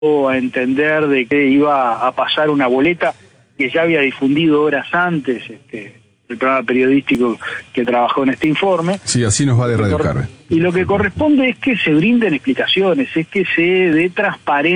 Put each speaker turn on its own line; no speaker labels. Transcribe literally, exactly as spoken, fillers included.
a entender de que iba a pasar una boleta que ya había difundido horas antes este, el programa periodístico que trabajó en este informe.
Sí, así nos va de Radio Carve.
Y lo que corresponde es que se brinden explicaciones, es que se dé transparencia